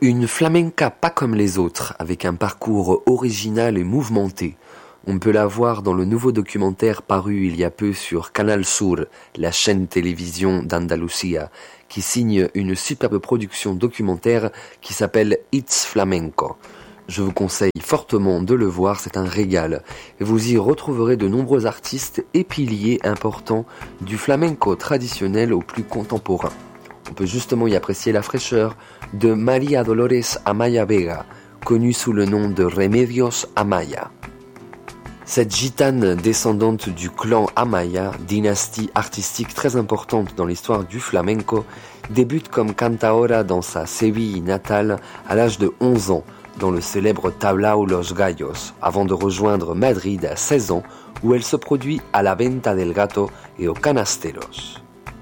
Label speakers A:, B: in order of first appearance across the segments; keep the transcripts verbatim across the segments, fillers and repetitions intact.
A: Une flamenca pas comme les autres, avec un parcours original et mouvementé. On peut la voir dans le nouveau documentaire paru il y a peu sur Canal Sur, la chaîne télévision d'Andalusia, qui signe une superbe production documentaire qui s'appelle It's Flamenco. Je vous conseille fortement de le voir, c'est un régal. Et vous y retrouverez de nombreux artistes et piliers importants du flamenco traditionnel au plus contemporain. On peut justement y apprécier la fraîcheur de María Dolores Amaya Vega, connue sous le nom de Remedios Amaya. Cette gitane descendante du clan Amaya, dynastie artistique très importante dans l'histoire du flamenco, débute comme cantaora dans sa Séville natale à l'âge de onze ans, dans le célèbre Tablao Los Gallos, avant de rejoindre Madrid à seize ans, où elle se produit à la Venta del Gato et au Canasteros.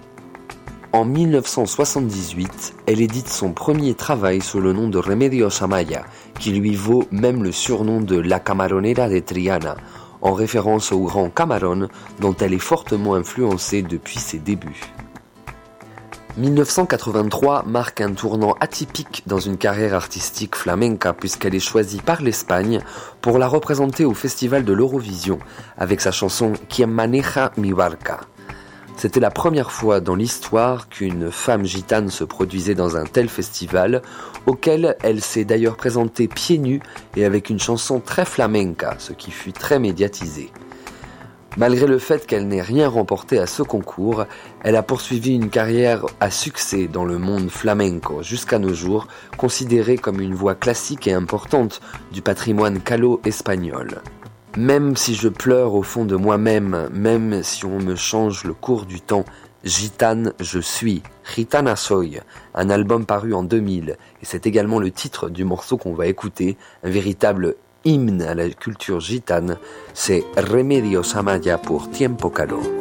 A: En dix-neuf cent soixante-dix-huit, elle édite son premier travail sous le nom de Remedios Amaya, qui lui vaut même le surnom de La Camaronera de Triana, en référence au grand Camarón dont elle est fortement influencée depuis ses débuts. dix-neuf cent quatre-vingt-trois marque un tournant atypique dans une carrière artistique flamenca puisqu'elle est choisie par l'Espagne pour la représenter au Festival de l'Eurovision avec sa chanson Quien maneja mi barca. C'était la première fois dans l'histoire qu'une femme gitane se produisait dans un tel festival, auquel elle s'est d'ailleurs présentée pieds nus et avec une chanson très flamenca, ce qui fut très médiatisé. Malgré le fait qu'elle n'ait rien remporté à ce concours, elle a poursuivi une carrière à succès dans le monde flamenco jusqu'à nos jours, considérée comme une voix classique et importante du patrimoine callo-espagnol. Même si je pleure au fond de moi-même, même si on me change le cours du temps, gitane je suis, Gitana soy, un album paru en deux mille, et c'est également le titre du morceau qu'on va écouter, un véritable hymne à la culture gitane, c'est Remedios Amaya pour Tiempo Caló.